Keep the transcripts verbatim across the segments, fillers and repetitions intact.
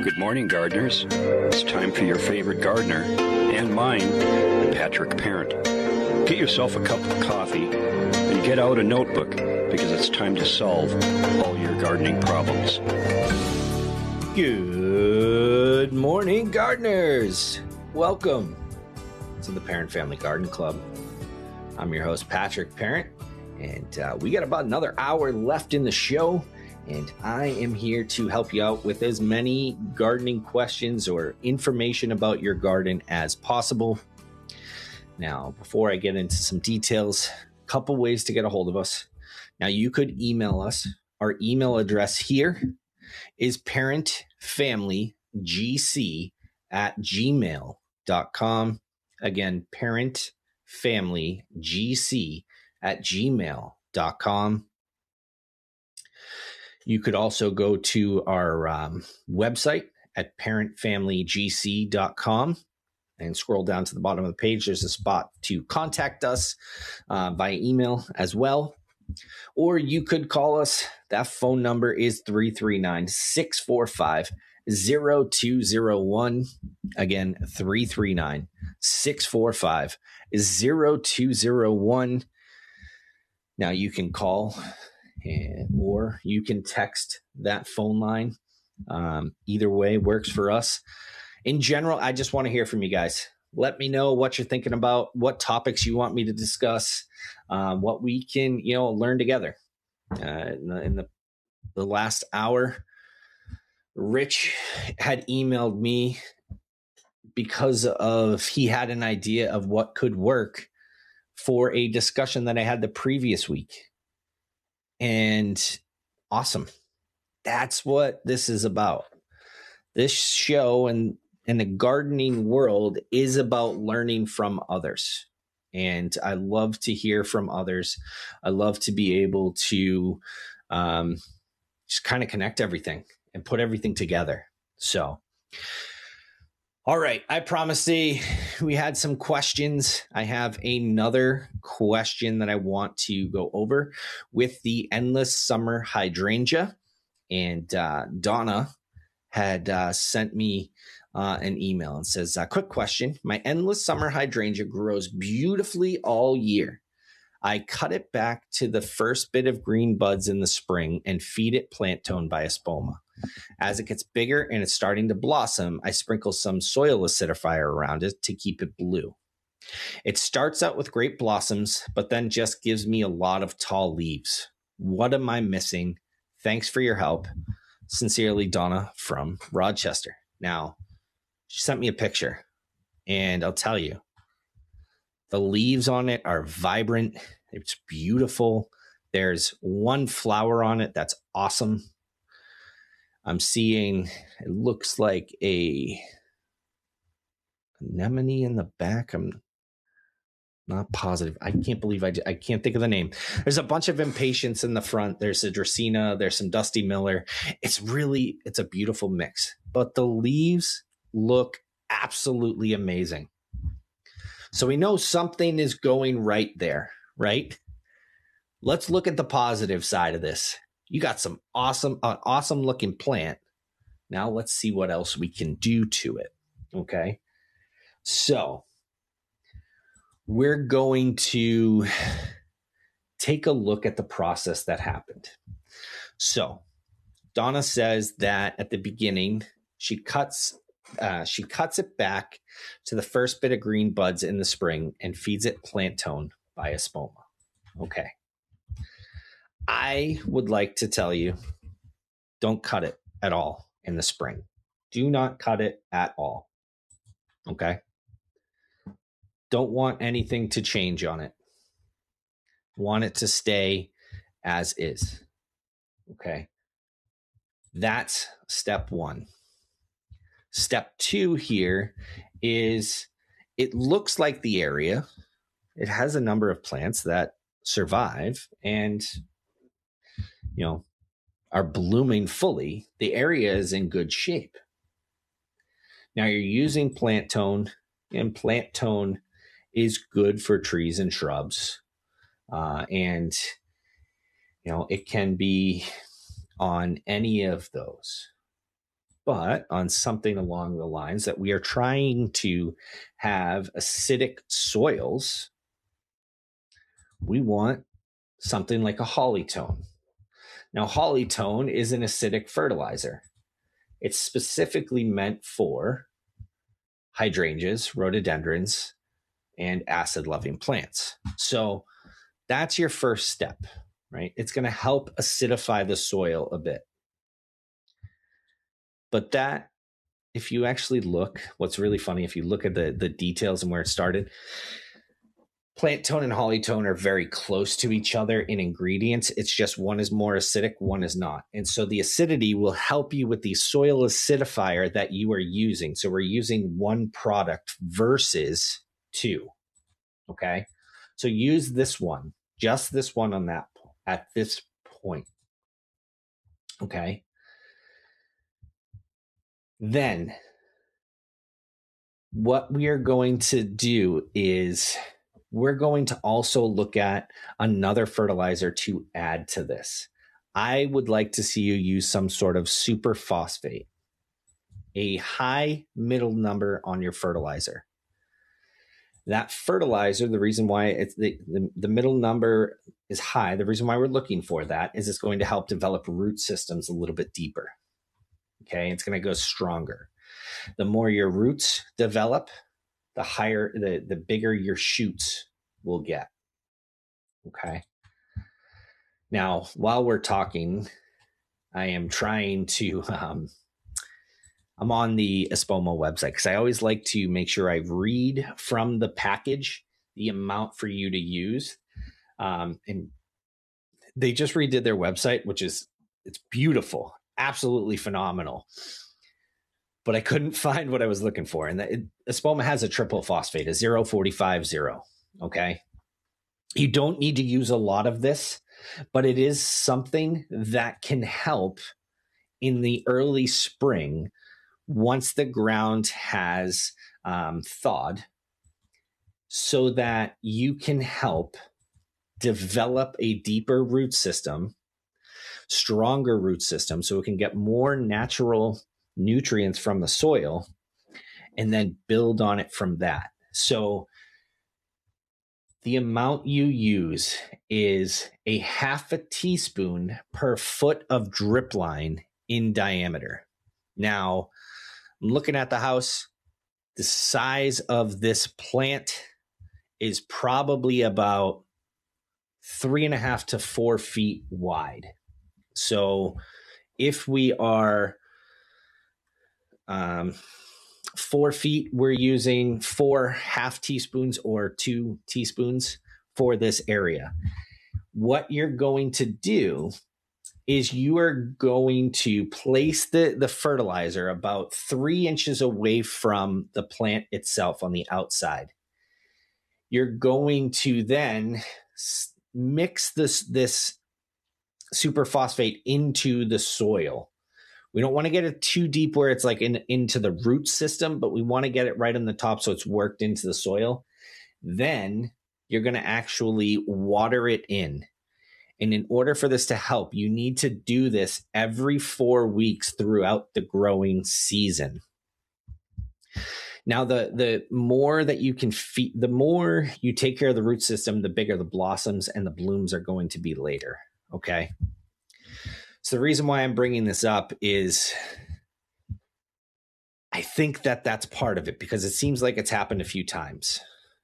Good morning, gardeners. It's time for your favorite gardener, and mine, Patrick Parent. Get yourself a cup of coffee and get out a notebook, because it's time to solve all your gardening problems. Good morning, gardeners. Welcome to the Parent Family Garden Club. I'm your host, Patrick Parent, and uh, we got about another hour left in the show. And I am here to help you out with as many gardening questions or information about your garden as possible. Now, before I get into some details, a couple ways to get a hold of us. Now, you could email us. Our email address here is parentfamilygc at gmail dot com. Again, parentfamilygc at gmail dot com. You could also go to our um, website at parent family g c dot com and scroll down to the bottom of the page. There's a spot to contact us uh, via email as well. Or you could call us. That phone number is three three nine, six four five, zero two zero one. Again, three three nine, six four five, zero two zero one. Now you can call and, or you can text that phone line. Um, either way works for us. In general, I just want to hear from you guys. Let me know what you're thinking about, what topics you want me to discuss, um, what we can, you know, learn together. Uh, in the, in the, the last hour, Rich had emailed me because of he had an idea of what could work for a discussion that I had the previous week. And awesome. That's what this is about. This show and in the gardening world is about learning from others. And I love to hear from others. I love to be able to um, just kind of connect everything and put everything together. So, all right. I promised you we had some questions. I have another question that I want to go over with the endless summer hydrangea. And uh, Donna had uh, sent me uh, an email and says, uh, quick question. My endless summer hydrangea grows beautifully all year. I cut it back to the first bit of green buds in the spring and feed it plant tone by Espoma. As it gets bigger and it's starting to blossom, I sprinkle some soil acidifier around it to keep it blue. It starts out with great blossoms, but then just gives me a lot of tall leaves. What am I missing? Thanks for your help. Sincerely, Donna from Rochester. Now, she sent me a picture, and I'll tell you, the leaves on it are vibrant. It's beautiful. There's one flower on it that's awesome. I'm seeing, it looks like a anemone in the back. I'm not positive. I can't believe I, I can't think of the name. There's a bunch of impatiens in the front. There's a Dracaena. There's some Dusty Miller. It's really, it's a beautiful mix. But the leaves look absolutely amazing. So we know something is going right there, right? Let's look at the positive side of this. You got some awesome, uh, awesome looking plant. Now let's see what else we can do to it. Okay. So we're going to take a look at the process that happened. So Donna says that at the beginning, she cuts, uh, she cuts it back to the first bit of green buds in the spring and feeds it plant tone by Espoma. Okay. I would like to tell you, don't cut it at all in the spring. Do not cut it at all. Okay. Don't want anything to change on it. Want it to stay as is. Okay. That's step one. Step two here is it looks like the area, it has a number of plants that survive and, you know, are blooming fully. The area is in good shape. Now you're using plant tone, and plant tone is good for trees and shrubs. Uh, and, you know, it can be on any of those. but on something along the lines that we are trying to have acidic soils, we want something like a Hollytone. Now, Hollytone is an acidic fertilizer. It's specifically meant for hydrangeas, rhododendrons, and acid-loving plants. So that's your first step, right? It's going to help acidify the soil a bit. But that, if you actually look, what's really funny, if you look at the, the details and where it started, plant tone and Hollytone are very close to each other in ingredients. It's just one is more acidic, one is not. And so the acidity will help you with the soil acidifier that you are using. So we're using one product versus two. Okay. So use this one, just this one on that at this point. Okay. Then what we are going to do is we're going to also look at another fertilizer to add to this. I would like to see you use some sort of superphosphate, a high middle number on your fertilizer. That fertilizer, the reason why it's the, the, the middle number is high, the reason why we're looking for that is it's going to help develop root systems a little bit deeper. Okay, it's going to go stronger. The more your roots develop, the higher, the, the bigger your shoots will get. Okay. Now, while we're talking, I am trying to, um, I'm on the Espoma website because I always like to make sure I read from the package the amount for you to use. Um, and they just redid their website, which is, it's beautiful, absolutely phenomenal. But I couldn't find what I was looking for. And the, Espoma has a triple phosphate, a zero forty-five zero. Okay. You don't need to use a lot of this, but it is something that can help in the early spring once the ground has um, thawed, so that you can help develop a deeper root system, stronger root system, so it can get more natural nutrients from the soil and then build on it from that. So the amount you use is a half a teaspoon per foot of drip line in diameter. Now, I'm looking at the house. The size of this plant is probably about three and a half to four feet wide. So if we are um, four feet, we're using four half teaspoons or two teaspoons for this area. What you're going to do is you are going to place the, the fertilizer about three inches away from the plant itself on the outside. You're going to then mix this, this superphosphate into the soil. We don't want to get it too deep where it's like in, into the root system, but we want to get it right on the top so it's worked into the soil. Then you're going to actually water it in. And in order for this to help, you need to do this every four weeks throughout the growing season. Now, the, the more that you can feed, the more you take care of the root system, the bigger the blossoms and the blooms are going to be later. Okay. So the reason why I'm bringing this up is I think that that's part of it because it seems like it's happened a few times.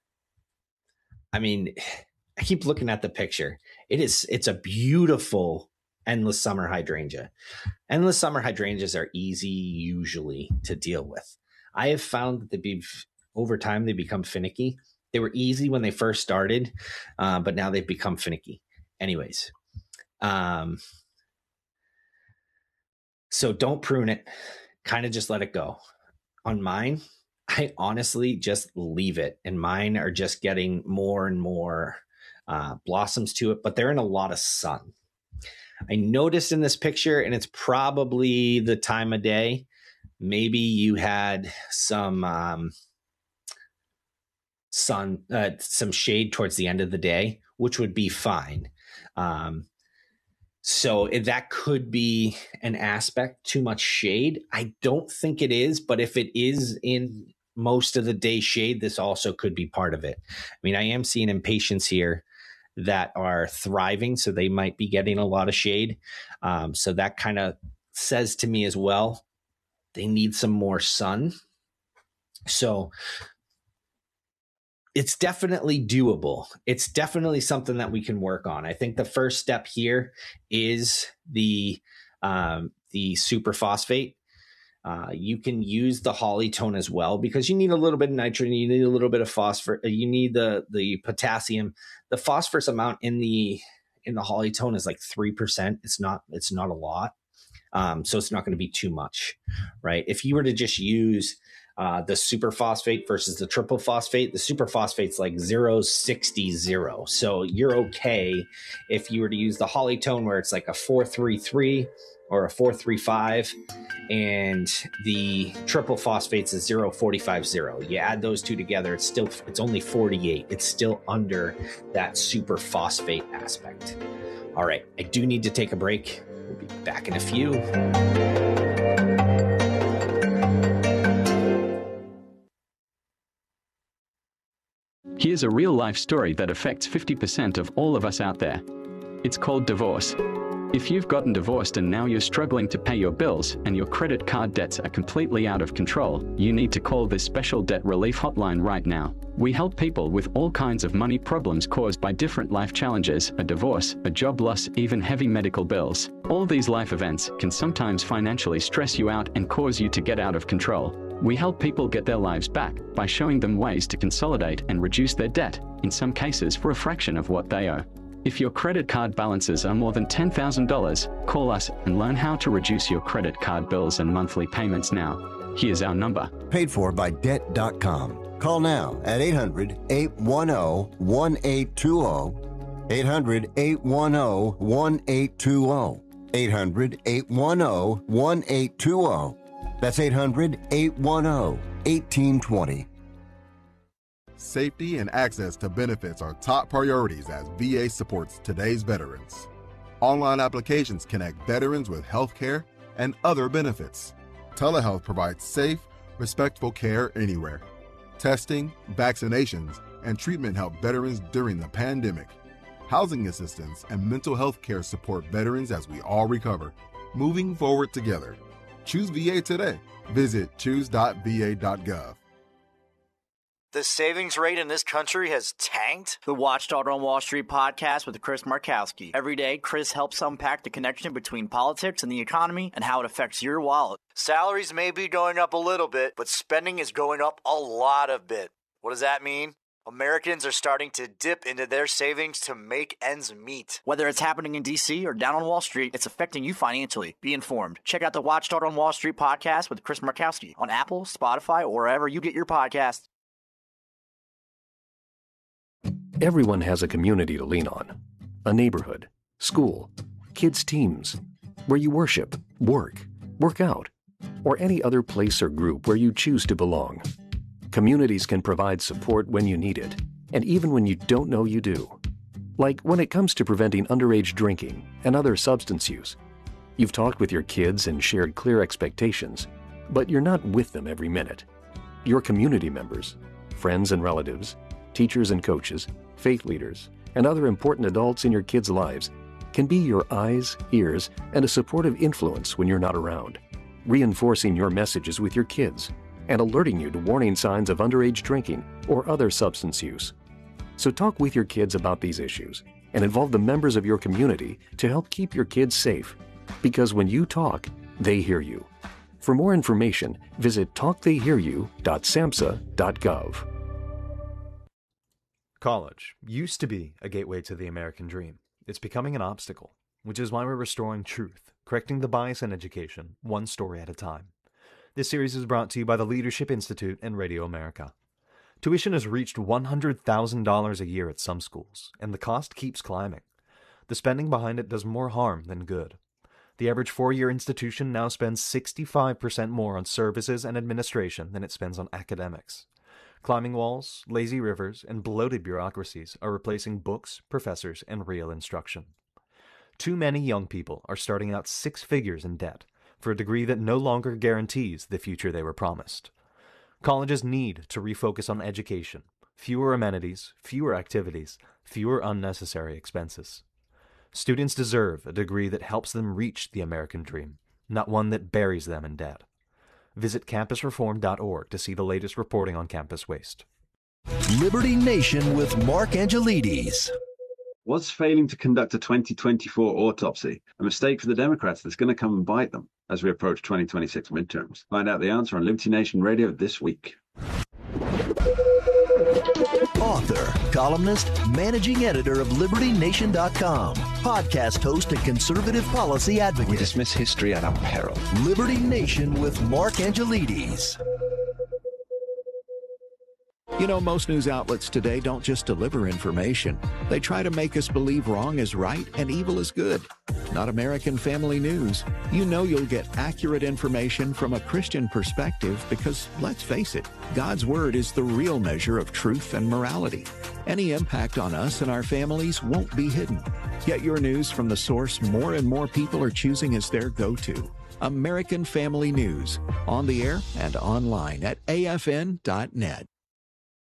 I mean, I keep looking at the picture. It is, it's a beautiful endless summer hydrangea. Endless summer hydrangeas are easy usually to deal with. I have found that they be over time, they become finicky. They were easy when they first started, uh, but now they've become finicky. Anyways, um, so don't prune it. Kind of just let it go. On mine, I honestly just leave it. And mine are just getting more and more uh, blossoms to it, but they're in a lot of sun. I noticed in this picture, and it's probably the time of day, maybe you had some um, sun, uh, some shade towards the end of the day, which would be fine. Um, So that could be an aspect, too much shade. I don't think it is, but if it is in most of the day shade, this also could be part of it. I mean, I am seeing impatiens here that are thriving, so they might be getting a lot of shade. Um, so that kind of says to me as well, they need some more sun. So it's definitely doable. It's definitely something that we can work on. I think the first step here is the um, the superphosphate. Uh, you can use the Hollytone as well because you need a little bit of nitrogen, you need a little bit of phosphorus, you need the the potassium. The phosphorus amount in the in the Hollytone is like three percent. It's not it's not a lot, um, so it's not going to be too much, right? If you were to just use uh, the superphosphate versus the triple phosphate, the superphosphate's like zero point six zero, so you're okay if you were to use the Hollytone where it's like a four three three or a four three five, and the triple phosphates is zero point four five zero. You add those two together, it's still it's only forty-eight. It's still under that super phosphate aspect. All right, I do need to take a break. We'll be back in a few. Here's a real-life story that affects fifty percent of all of us out there. It's called divorce. If you've gotten divorced and now you're struggling to pay your bills and your credit card debts are completely out of control, you need to call this special debt relief hotline right now. We help people with all kinds of money problems caused by different life challenges, a divorce, a job loss, even heavy medical bills. All these life events can sometimes financially stress you out and cause you to get out of control. We help people get their lives back by showing them ways to consolidate and reduce their debt, in some cases for a fraction of what they owe. If your credit card balances are more than ten thousand dollars, call us and learn how to reduce your credit card bills and monthly payments now. Here's our number. Paid for by debt dot com. Call now at eight hundred, eight one zero, one eight two zero, eight hundred, eight one zero, one eight two zero, eight hundred, eight one zero, one eight two zero. That's eight hundred, eight one zero, one eight two zero. Safety and access to benefits are top priorities as V A supports today's veterans. Online applications connect veterans with health care and other benefits. Telehealth provides safe, respectful care anywhere. Testing, vaccinations, and treatment help veterans during the pandemic. Housing assistance and mental health care support veterans as we all recover. Moving forward together. Choose V A today. Visit choose dot v a dot gov. The savings rate in this country has tanked? The Watchdog on Wall Street podcast with Chris Markowski. Every day, Chris helps unpack the connection between politics and the economy and how it affects your wallet. Salaries may be going up a little bit, but spending is going up a lot of bit. What does that mean? Americans are starting to dip into their savings to make ends meet. Whether it's happening in D C or down on Wall Street, it's affecting you financially. Be informed. Check out the Watchdog on Wall Street podcast with Chris Markowski on Apple, Spotify, or wherever you get your podcasts. Everyone has a community to lean on. A neighborhood, school, kids' teams, where you worship, work, work out, or any other place or group where you choose to belong. Communities can provide support when you need it, and even when you don't know you do. Like when it comes to preventing underage drinking and other substance use. You've talked with your kids and shared clear expectations, but you're not with them every minute. Your community members, friends and relatives, teachers and coaches, faith leaders, and other important adults in your kids' lives can be your eyes, ears, and a supportive influence when you're not around, reinforcing your messages with your kids and alerting you to warning signs of underage drinking or other substance use. So talk with your kids about these issues and involve the members of your community to help keep your kids safe. Because when you talk, they hear you. For more information, visit talk they hear you dot samhsa dot gov. College used to be a gateway to the American dream. It's becoming an obstacle, which is why we're restoring truth, correcting the bias in education, one story at a time. This series is brought to you by the Leadership Institute and Radio America. Tuition has reached one hundred thousand dollars a year at some schools, and the cost keeps climbing. The spending behind it does more harm than good. The average four-year institution now spends sixty-five percent more on services and administration than it spends on academics. Climbing walls, lazy rivers, and bloated bureaucracies are replacing books, professors, and real instruction. Too many young people are starting out six figures in debt for a degree that no longer guarantees the future they were promised. Colleges need to refocus on education, fewer amenities, fewer activities, fewer unnecessary expenses. Students deserve a degree that helps them reach the American dream, not one that buries them in debt. Visit campus reform dot org to see the latest reporting on campus waste. Liberty Nation with Mark Angelides. Was failing to conduct a twenty twenty-four autopsy a mistake for the Democrats that's going to come and bite them as we approach twenty twenty-six midterms? Find out the answer on Liberty Nation Radio this week. Author, columnist, managing editor of Liberty Nation dot com, podcast host and conservative policy advocate. We dismiss history at our peril. Liberty Nation with Mark Angelides. You know, most news outlets today don't just deliver information. They try to make us believe wrong is right and evil is good. Not American Family News. You know you'll get accurate information from a Christian perspective because, let's face it, God's Word is the real measure of truth and morality. Any impact on us and our families won't be hidden. Get your news from the source more and more people are choosing as their go-to. American Family News, on the air and online at A F N dot net.